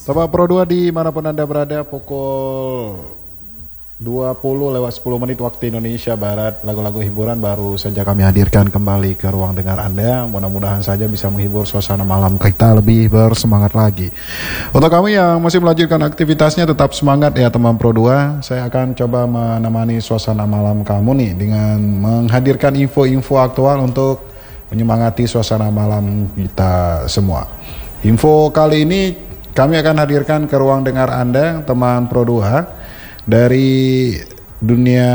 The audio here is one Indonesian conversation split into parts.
Sobat Pro 2 dimanapun Anda berada, pukul 20:10 waktu Indonesia Barat. Lagu-lagu hiburan baru saja kami hadirkan kembali ke ruang dengar Anda. Mudah-mudahan saja bisa menghibur suasana malam kita lebih bersemangat lagi. Untuk kami yang masih melanjutkan aktivitasnya, tetap semangat ya teman Pro 2. Saya akan coba menemani suasana malam kamu nih dengan menghadirkan info-info aktual untuk menyemangati suasana malam kita semua. Info kali ini kami akan hadirkan ke ruang dengar Anda, teman Pro 2, dari dunia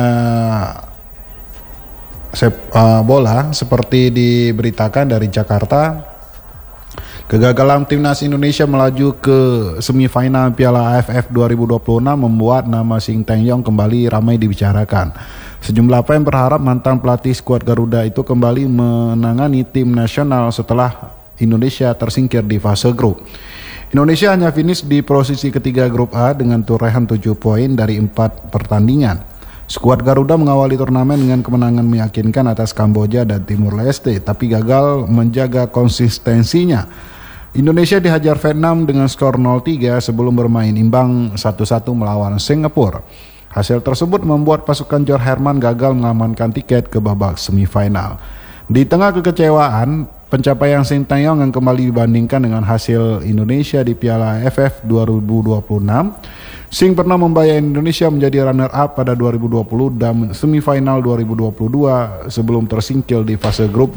bola. Seperti diberitakan dari Jakarta, kegagalan timnas Indonesia melaju ke semifinal Piala AFF 2026 membuat nama Sinteyong kembali ramai dibicarakan. Sejumlah fans berharap mantan pelatih skuad Garuda itu kembali menangani tim nasional setelah Indonesia tersingkir di fase grup. Indonesia hanya finish di posisi ketiga grup A dengan torehan 7 poin dari 4 pertandingan. Skuad Garuda mengawali turnamen dengan kemenangan meyakinkan atas Kamboja dan Timur Leste, tapi gagal menjaga konsistensinya. Indonesia dihajar Vietnam dengan skor 0-3 sebelum bermain imbang 1-1 melawan Singapura. Hasil tersebut membuat pasukan John Herman gagal mengamankan tiket ke babak semifinal. Di tengah kekecewaan, pencapaian Sinteyong yang kembali dibandingkan dengan hasil Indonesia di Piala AFF 2026, Sing pernah membawa Indonesia menjadi runner-up pada 2020 dan semifinal 2022 sebelum tersingkir di fase grup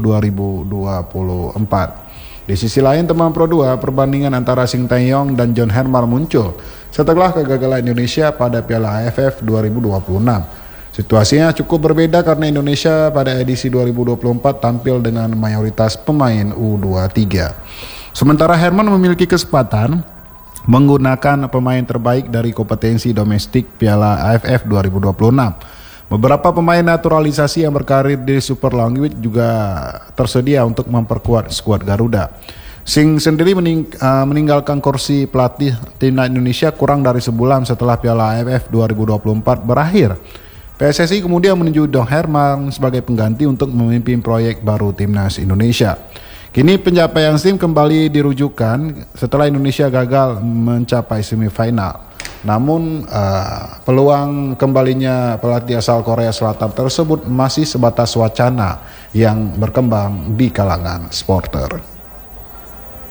2024. Di sisi lain teman Pro 2, perbandingan antara Sinteyong dan John Herman muncul setelah kegagalan Indonesia pada Piala AFF 2026. Situasinya cukup berbeda karena Indonesia pada edisi 2024 tampil dengan mayoritas pemain U23. Sementara Herman memiliki kesempatan menggunakan pemain terbaik dari kompetensi domestik Piala AFF 2026. Beberapa pemain naturalisasi yang berkarir di Super Lightweight juga tersedia untuk memperkuat skuad Garuda. Sing sendiri meninggalkan kursi pelatih timnas Indonesia kurang dari sebulan setelah Piala AFF 2024 berakhir. PSSI kemudian menunjuk John Herman sebagai pengganti untuk memimpin proyek baru timnas Indonesia. Kini pencapaian Sing kembali dirujukan setelah Indonesia gagal mencapai semifinal. Namun peluang kembalinya pelatih asal Korea Selatan tersebut masih sebatas wacana yang berkembang di kalangan supporter.